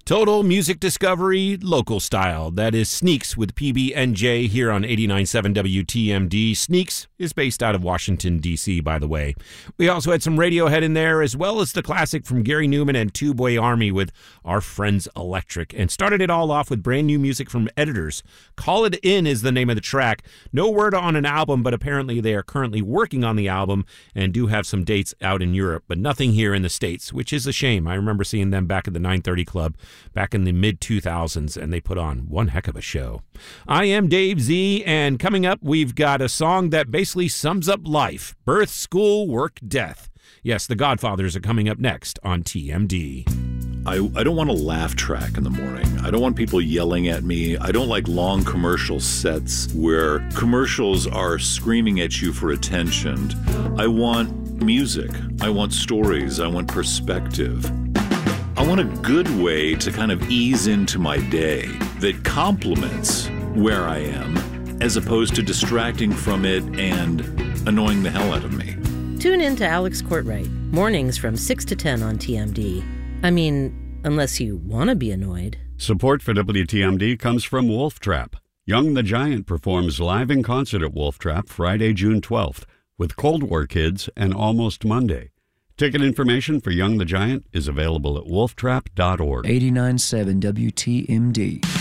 Total music discovery, local style. That is Sneaks with PB&J here on 89.7 WTMD. Sneaks is based out of Washington, D.C., by the way. We also had some Radiohead in there, as well as the classic from Gary Newman and Two Boy Army with Our Friends Electric. And started it all off with brand new music from Editors. Call It In is the name of the track. No word on an album, but apparently they are currently working on the album and do have some dates out in Europe, but nothing here in the States, which is a shame. I remember seeing them back at the 930 Club back in the mid-2000s, and they put on one heck of a show. I am Dave Z, and coming up, we've got a song that basically sums up life. Birth, school, work, death. Yes, the Godfathers are coming up next on TMD. I don't want a laugh track in the morning. I don't want people yelling at me. I don't like long commercial sets where commercials are screaming at you for attention. I want music. I want stories. I want perspective. I want a good way to kind of ease into my day that complements where I am as opposed to distracting from it and annoying the hell out of me. Tune in to Alex Courtwright, mornings from 6 to 10 on TMD. I mean, unless you want to be annoyed. Support for WTMD comes from Wolf Trap. Young the Giant performs live in concert at Wolf Trap Friday, June 12th with Cold War Kids and Almost Monday. Ticket information for Young the Giant is available at wolftrap.org. 89.7 WTMD.